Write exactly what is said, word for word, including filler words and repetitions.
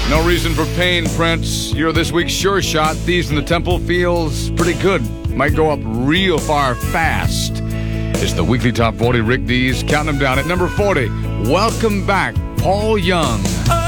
No reason for pain, Prince. You're this week's sure shot. Thieves in the Temple feels pretty good. Might go up real far fast. It's the weekly top forty. Rick Dees counting them down at number forty. Welcome back, Paul Young.